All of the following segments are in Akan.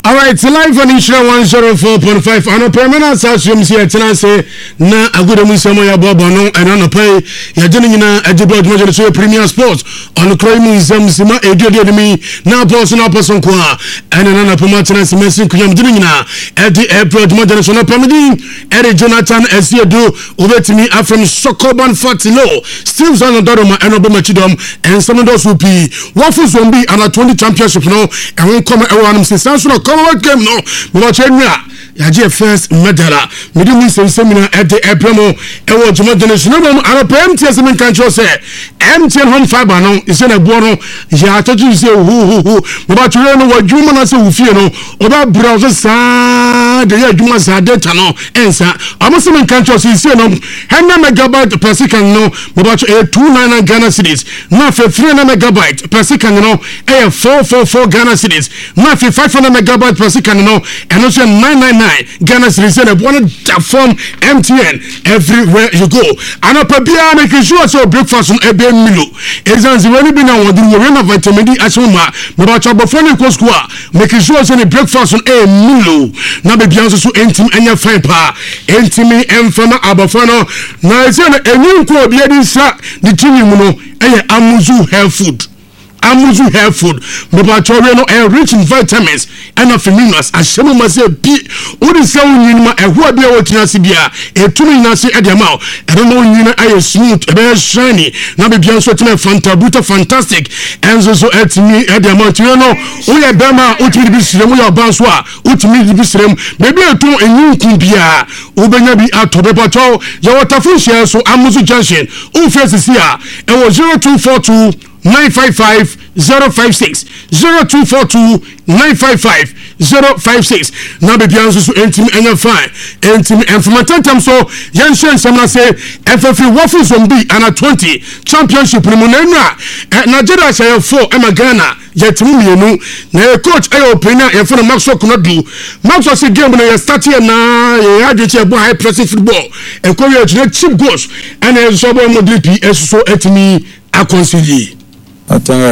All right, live on Insura 104.5. Ano permanent assumes here tena say na agudo musemo ya bobo no eno pay ya jeni nyina ajibo admoje so Premier Sports on crime musem sima edude mi na person ko a eno na poma tena simesin kunyam jeni nyina edi April admoje so na pamidi edi Jonathan Esiedu obetimi afrem Sokoban Fatilo Steve Zanodoroma eno be machidom en some do so pi wafu zombi ana 20 championship no e won come e wanum se sanso no Commonwealth game no me watch enua ya je first medal me di mun semina at the April e wo juma donation no ara PMTS men kan cho say MTN home fiber no ise na bo no ya toju say hu me ba ture no wadwuma na say wu fie no oba browse sa de ya dwuma sa data no ensa amoso men kan cho say ise no 100 megabyte per second no me ba 299 Ghana cedis na fe 300 megabyte per second no e 444 Ghana cedis na fe 500 megabyte per second no and also 999 Ghana cedis and one form MTN everywhere you go and up bia make sure so breakfast on ebe milo exams when be na won do we na vitamin D asoma me ba chabo phone ko school make sure so the breakfast on e milo na be bia so entim anya fine pa entimi emfama abofano na se na enyin ko bia di sa di tini mu no e amuzu health food but no rich in vitamins and minerals ashemu mase bi odi se unyinima ehua bia wotina sibia etumi na se ediama e no unyina aye smooth e be shiny na be bia so tina fantastic enzo so etimi ediama tino no uye bema utimi bi sirem uye obanso a utimi bi sirem be bia etu enyinku bia ubenya bi atobe pacho ya waterfront share so amuzu junction u face sia e wo 0242 955 056 0242 955 056 na be bianso so entim enya fine entim informantem so yenshen semna say FFA wafu zombi ana 20 championship mu na Nigeria say 4 ema Ghana yetimi mienu na coach ayo pena e fo Maxwell Konodu Maxwell say game na start here na ye adwete e bo high pressing football e ko ye cheap goals and e so bo modripi eso etimi akonsidi. I think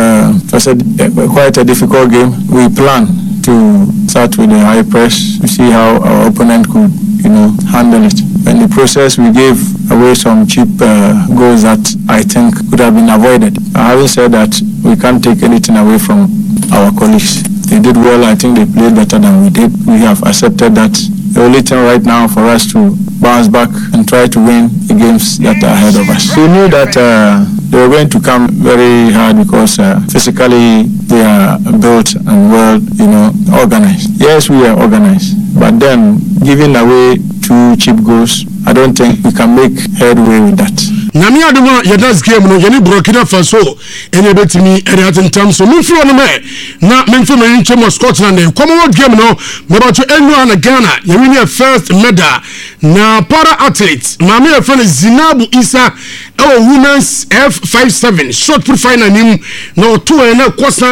it was quite a difficult game. We planned to start with a high press to see how our opponent could, handle it. In the process, we gave away some cheap goals that I think could have been avoided. Having said that, we can't take anything away from our colleagues. They did well. I think they played better than we did. We have accepted that. The only thing right now for us to bounce back and try to win the games that are ahead of us. We knew that they were going to come very hard because physically they are built and well, organized. Yes, we are organized, but then giving away 2 cheap goals, I don't think we can make headway with that. Nami aduma yadas game no yeni Burkina Faso ene betimi eriatin tam so mfro no me na memfo me nche Scotland e Commonwealth game no me ba to enu na Ghana ye win your first medal na para athletes mama e fene Zinabu Isa women's F57 short put final nim no 2 na kwasa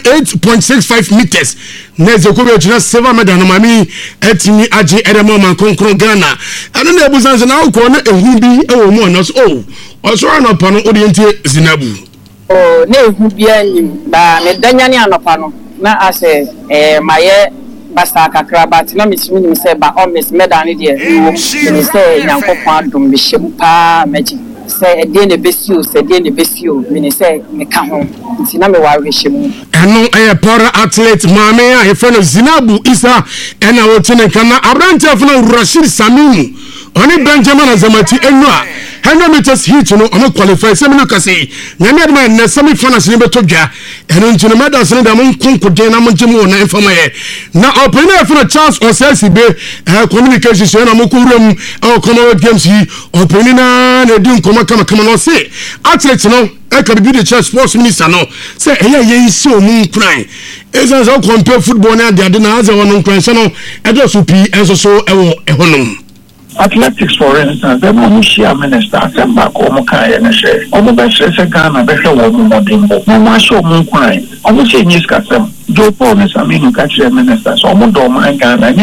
8.65 meters neze ko be china silver medal no mami etimi age edemo man konkron Ghana anu na ebuzanze na ko na ehu bi e wo mu na so also anopa no orientie Zinabu na ehu bia nim ba me danyane anopa no na ase maye basta kakra bat na misimi se ba o miss medal ni de ni se nyankopon adom be hyem pa magi se de ne besio mini se me ka ho nti na me wa hyem eno para athlete mame a e feno Zinabu Isa ena wotene kana abrante feno Rashid Samimu oni Benjamin Azamati enu a 100 meters heat no ono qualify semina kasi nyame adma na semi finals ni betodwa eno ntino medals ni da mon konkode na monjemu na informaye na opena for chance osesi be communication so na mokurum Commonwealth Games hi opena na di nkoma kama no say athlete no e ka be the sports minister no say ye isi omun kran ezan so compare football na dia de na aze wono kran so no edo so pi enso so ewo ehonum. Athletics, for instance, the Momushia minister, send back Omokai and a share. Omobasha Ghana, better woman, no more show moon crying. Almost a news custom. Joe Paul is a mean country minister, so Omodoma and Ghana,